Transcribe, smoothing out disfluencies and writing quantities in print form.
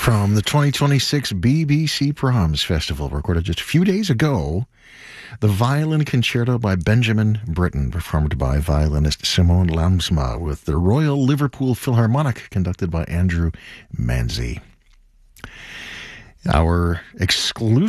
From the 2026 BBC Proms Festival, recorded just a few days ago, the Violin Concerto by Benjamin Britten, performed by violinist Simone Lamsma, with the Royal Liverpool Philharmonic, conducted by Andrew Manzi. Our exclusive